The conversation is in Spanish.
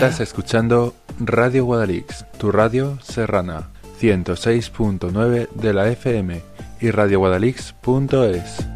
Estás escuchando Radio Guadalix, tu radio serrana, 106.9 de la FM y radioguadalix.es.